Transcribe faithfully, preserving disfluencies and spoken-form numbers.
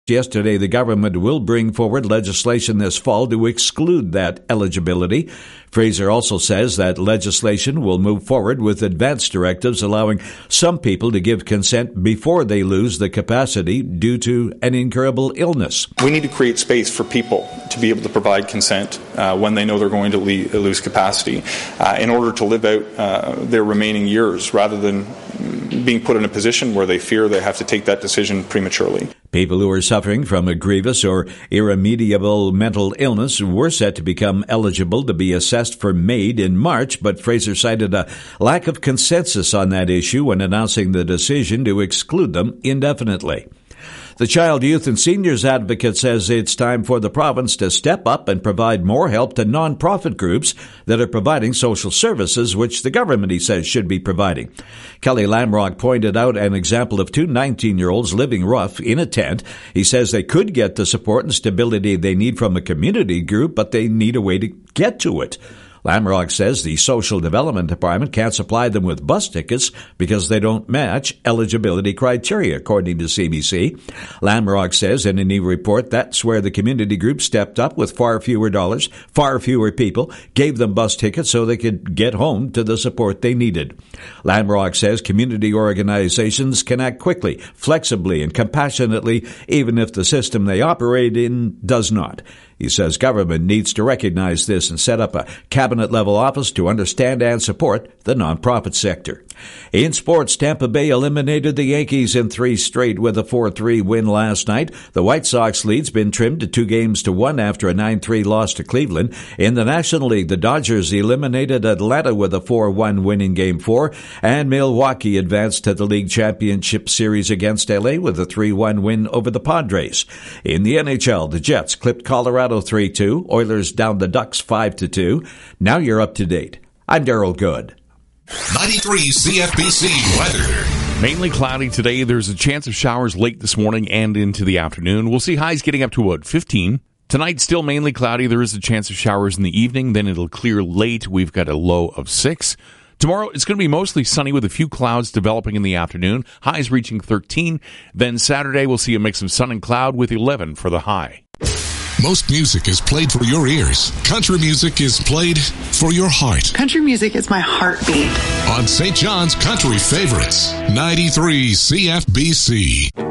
yesterday the government will bring forward legislation this fall to exclude that eligibility. Fraser also says that legislation will move forward with advance directives allowing some people to give consent before they lose the capacity due to an incurable illness. We need to create space for people to be able to provide consent uh, when they know they're going to le- lose capacity uh, in order to live out uh, their remaining years rather than being put in a position where they fear they have to take that decision prematurely. People who are suffering from a grievous or irremediable mental illness were set to become eligible to be assessed for MAID in March, but Fraser cited a lack of consensus on that issue when announcing the decision to exclude them indefinitely. The Child, Youth and Seniors Advocate says it's time for the province to step up and provide more help to nonprofit groups that are providing social services, which the government, he says, should be providing. Kelly Lamrock pointed out an example of two nineteen-year-olds living rough in a tent. He says they could get the support and stability they need from a community group, but they need a way to get to it. Lamrock says the Social Development Department can't supply them with bus tickets because they don't match eligibility criteria, according to C B C. Lamrock says in a new report that's where the community group stepped up with far fewer dollars, far fewer people, gave them bus tickets so they could get home to the support they needed. Lamrock says community organizations can act quickly, flexibly, and compassionately, even if the system they operate in does not. He says government needs to recognize this and set up a cabinet-level office to understand and support the nonprofit sector. In sports, Tampa Bay eliminated the Yankees in three straight with a four three win last night. The White Sox lead's been trimmed to two games to one after a nine three loss to Cleveland. In the National League, the Dodgers eliminated Atlanta with a four one win in Game four, and Milwaukee advanced to the League Championship Series against L A with a three one win over the Padres. In the N H L, the Jets clipped Colorado three two. Oilers down the Ducks five to two. Now you're up to date. I'm Darryl Good. ninety-three C F B C weather. Mainly cloudy today. There's a chance of showers late this morning and into the afternoon. We'll see highs getting up to about fifteen. Tonight, still mainly cloudy. There is a chance of showers in the evening. Then it'll clear late. We've got a low of six. Tomorrow, it's going to be mostly sunny with a few clouds developing in the afternoon. Highs reaching thirteen. Then Saturday, we'll see a mix of sun and cloud with eleven for the high. Most music is played for your ears. Country music is played for your heart. Country music is my heartbeat. On Saint John's Country Favorites, ninety-three C F B C.